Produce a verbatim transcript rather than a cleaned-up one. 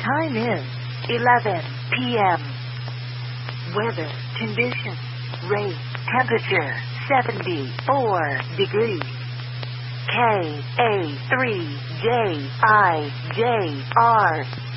time is eleven p m Weather conditions. Rate temperature seventy-four degrees. K A three J I J R